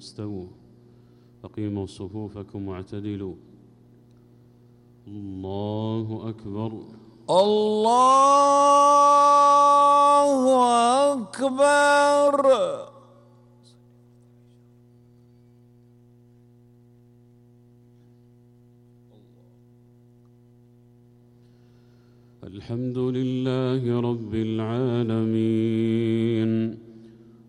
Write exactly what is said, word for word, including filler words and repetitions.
استووا أقيموا صفوفكم واعتدلوا. الله أكبر. الله أكبر. الحمد لله رب العالمين